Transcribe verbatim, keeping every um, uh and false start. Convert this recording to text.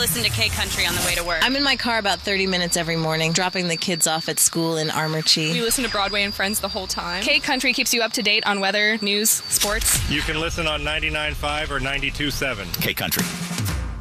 listen to K Country on the way to work. I'm in my car about thirty minutes every morning, dropping the kids off at school in Armurchie. We listen to Broadway and Friends the whole time. K Country keeps you up to date on weather, news, sports. You can listen on ninety-nine point five or ninety-two point seven. K Country.